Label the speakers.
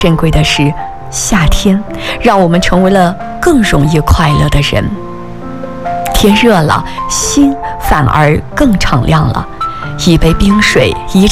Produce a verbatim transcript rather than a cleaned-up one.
Speaker 1: 珍贵的是，夏天让我们成为了更容易快乐的人。天热了，心反而更敞亮了。一杯冰水，一